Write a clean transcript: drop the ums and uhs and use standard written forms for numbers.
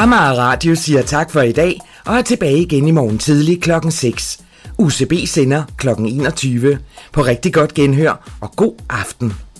Amager Radio siger tak for i dag og er tilbage igen i morgen tidlig klokken 6. UCB sender klokken 21. På rigtig godt genhør og god aften.